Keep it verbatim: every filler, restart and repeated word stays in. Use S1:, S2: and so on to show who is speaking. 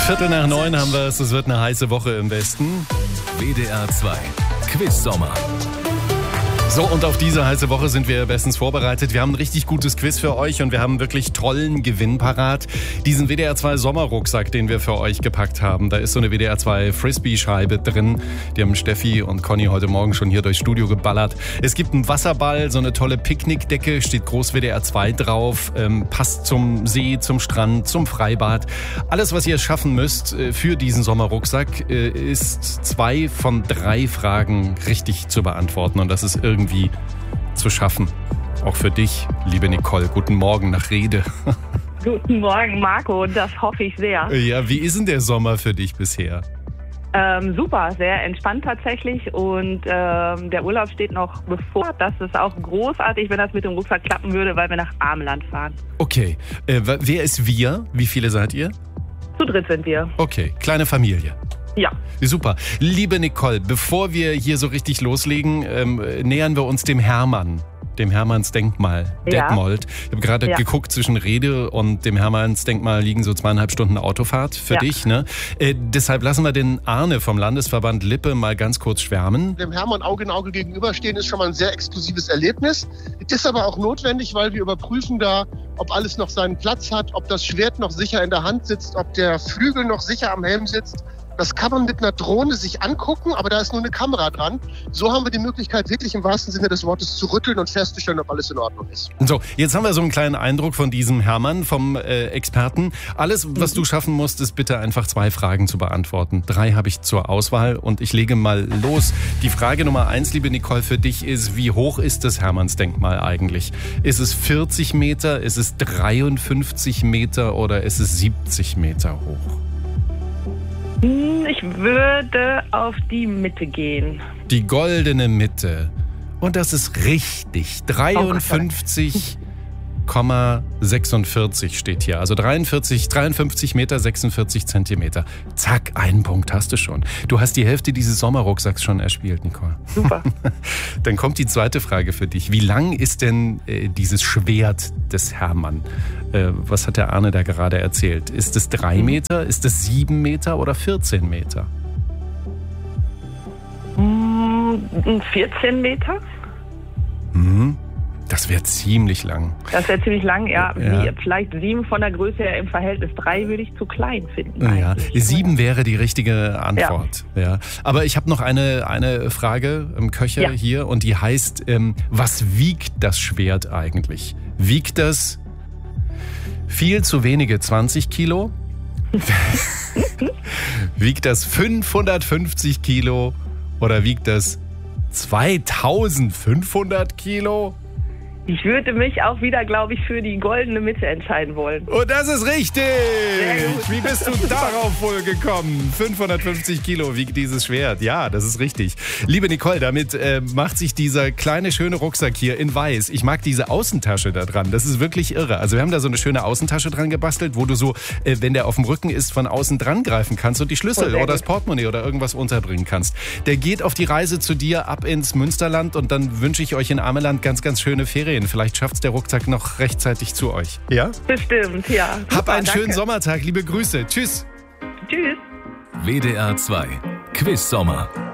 S1: Viertel nach neun haben wir es. Es wird eine heiße Woche im Westen.
S2: W D R zwei Quiz Sommer.
S1: So, und auf diese heiße Woche sind wir bestens vorbereitet. Wir haben ein richtig gutes Quiz für euch und wir haben wirklich tollen Gewinn parat. Diesen W D R zwei Sommerrucksack, den wir für euch gepackt haben, da ist so eine W D R zwei Frisbee-Scheibe drin. Die haben Steffi und Conny heute Morgen schon hier durchs Studio geballert. Es gibt einen Wasserball, so eine tolle Picknickdecke, steht groß W D R zwei drauf, ähm, passt zum See, zum Strand, zum Freibad. Alles, was ihr schaffen müsst äh, für diesen Sommerrucksack, äh, ist zwei von drei Fragen richtig zu beantworten und das ist irgendwie irgendwie zu schaffen. Auch für dich, liebe Nicole. Guten Morgen nach Rede.
S3: Guten Morgen, Marco. Das hoffe ich sehr.
S1: Ja, wie ist denn der Sommer für dich bisher?
S3: Ähm, super, sehr entspannt tatsächlich. Und ähm, der Urlaub steht noch bevor. Das ist auch großartig, wenn das mit dem Rucksack klappen würde, weil wir nach Ameland fahren.
S1: Okay. Äh, wer ist wir? Wie viele seid ihr?
S3: Zu dritt sind wir.
S1: Okay, kleine Familie.
S3: Ja.
S1: Super. Liebe Nicole, bevor wir hier so richtig loslegen, ähm, nähern wir uns dem Hermann, dem Hermannsdenkmal,
S3: Ja.
S1: Detmold. Ich habe gerade
S3: Ja.
S1: geguckt, zwischen Rede und dem Hermannsdenkmal liegen so zweieinhalb Stunden Autofahrt für
S3: Ja.
S1: dich. Ne? Äh, deshalb lassen wir den Arne vom Landesverband Lippe mal ganz kurz schwärmen.
S4: Dem Hermann Auge in Auge gegenüberstehen ist schon mal ein sehr exklusives Erlebnis. Ist aber auch notwendig, weil wir überprüfen da, ob alles noch seinen Platz hat, ob das Schwert noch sicher in der Hand sitzt, ob der Flügel noch sicher am Helm sitzt. Das kann man mit einer Drohne sich angucken, aber da ist nur eine Kamera dran. So haben wir die Möglichkeit, wirklich im wahrsten Sinne des Wortes zu rütteln und festzustellen, ob alles in Ordnung ist.
S1: So, jetzt haben wir so einen kleinen Eindruck von diesem Hermann, vom äh, Experten. Alles, was du schaffen musst, ist bitte einfach zwei Fragen zu beantworten. Drei habe ich zur Auswahl und ich lege mal los. Die Frage Nummer eins, liebe Nicole, für dich ist, wie hoch ist das Hermannsdenkmal eigentlich? Ist es vierzig Meter, ist es dreiundfünfzig Meter oder ist es siebzig Meter hoch?
S3: Ich würde auf die Mitte gehen.
S1: Die goldene Mitte. Und das ist richtig. dreiundfünfzig Komma sechsundvierzig steht hier. Also dreiundvierzig, dreiundfünfzig Meter, sechsundvierzig Zentimeter. Zack, einen Punkt hast du schon. Du hast die Hälfte dieses Sommerrucksacks schon erspielt, Nicole.
S3: Super.
S1: Dann kommt die zweite Frage für dich. Wie lang ist denn äh, dieses Schwert des Hermann? Äh, was hat der Arne da gerade erzählt? Ist es drei Meter, ist es sieben Meter oder vierzehn Meter?
S3: Hm, vierzehn Meter?
S1: Mhm. Das wäre ziemlich lang.
S3: Das wäre ziemlich lang, ja.
S1: Ja.
S3: Wie, vielleicht sieben von der Größe her im Verhältnis. Drei würde ich zu klein finden.
S1: Ja,
S3: eigentlich.
S1: sieben wäre die richtige Antwort. Ja. Ja. Aber ich habe noch eine, eine Frage im Köcher
S3: Ja.
S1: hier und die heißt, ähm, was wiegt das Schwert eigentlich? Wiegt das viel zu wenige zwanzig Kilo? Wiegt das fünfhundertfünfzig Kilo oder wiegt das zweitausendfünfhundert Kilo?
S3: Ich würde mich auch wieder, glaube ich, für die goldene Mitte entscheiden wollen.
S1: Und das ist richtig!
S3: gut.
S1: Wie bist du darauf wohl gekommen? fünfhundertfünfzig Kilo wiegt dieses Schwert. Ja, das ist richtig. Liebe Nicole, damit äh, macht sich dieser kleine, schöne Rucksack hier in weiß. Ich mag diese Außentasche da dran. Das ist wirklich irre. Also wir haben da so eine schöne Außentasche dran gebastelt, wo du so, äh, wenn der auf dem Rücken ist, von außen dran greifen kannst und die Schlüssel
S3: Oh, sehr
S1: oder das
S3: gut.
S1: Portemonnaie oder irgendwas unterbringen kannst. Der geht auf die Reise zu dir ab ins Münsterland und dann wünsche ich euch in Ameland ganz, ganz schöne Ferien. Vielleicht schafft es der Rucksack noch rechtzeitig zu euch. Ja?
S3: Bestimmt, ja.
S1: Hab
S3: Super,
S1: einen schönen
S3: danke.
S1: Sommertag. Liebe Grüße. Tschüss.
S3: Tschüss.
S2: W D R zwei Quiz Sommer.